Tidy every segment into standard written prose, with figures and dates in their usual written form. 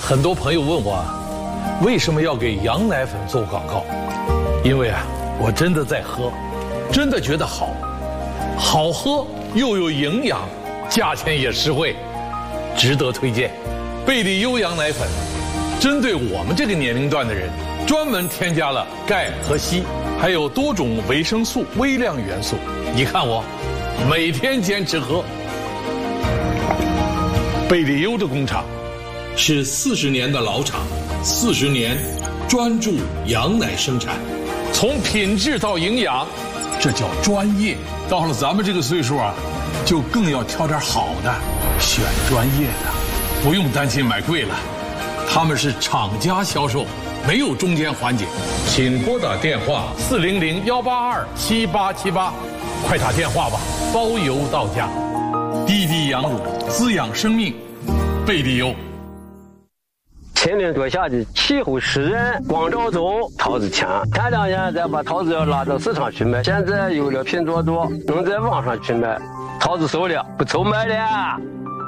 很多朋友问我，为什么要给羊奶粉做广告？因为我真的在喝，真的觉得好喝又有营养，价钱也实惠，值得推荐。贝利优羊奶粉针对我们这个年龄段的人，专门添加了钙和硒，还有多种维生素、微量元素。你看我每天坚持喝。贝利优的工厂是40年的老厂，40年专注羊奶生产，从品质到营养，这叫专业。到了咱们这个岁数就更要挑点好的，选专业的，不用担心买贵了。他们是厂家销售，没有中间环节。请拨打电话400-182-7878，快打电话吧，包邮到家。滴滴羊乳，滋养生命，贝利优。 前年多下的气候湿润，光照中桃子强。前2年再把桃子要拉到市场去卖，现在有了拼多多，能在网上去卖，桃子熟了，不愁卖了。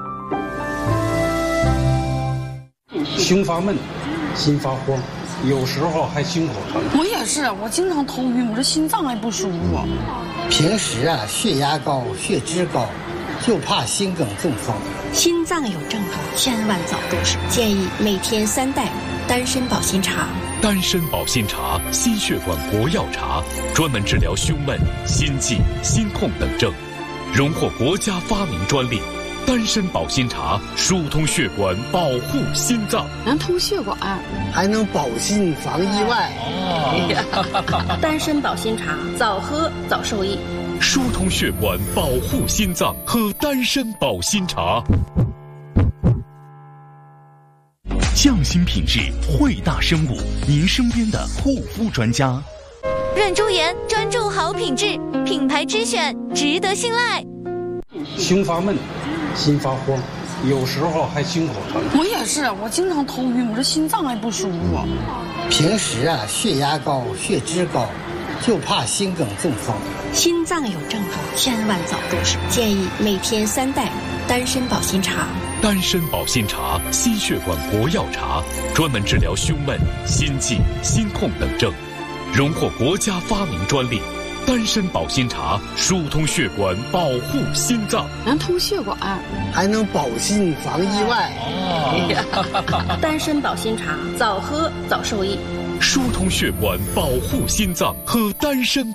胸发闷，心发慌，有时候还心口疼。 我也是，我经常头晕，我这心脏还不舒服。 平时血压高、血脂高，就怕心梗中风。 心脏有症状，千万早重视。建议每天3袋丹参保心茶。 丹参保心茶，心血管国药茶，专门治疗胸闷、心悸、心痛等症，荣获国家发明专利。丹参保心茶疏通血管，保护心脏， 能通血管， 还能保心防意外。 丹参保心茶，早喝早受益。 疏通血管，保护心脏，喝丹参保心茶。匠心品质，惠大生物，您身边的护肤专家。 润珠颜专注好品质，品牌之选，值得信赖。 胸发闷，心发慌，有时候还心口疼。 我也是，我经常头晕，我这心脏还不舒服。 平时血压高、血脂高，就怕心梗中风。 心脏有症状，千万早重视。建议每天3袋丹参保心茶。 丹参保心茶，心血管国药茶，专门治疗胸闷、心悸、心痛等症，荣获国家发明专利。丹参保心茶疏通血管，保护心脏， 能通血管， 还能保心防意外。 丹参保心茶，早喝早受益。 疏通血管，保护心脏，喝丹参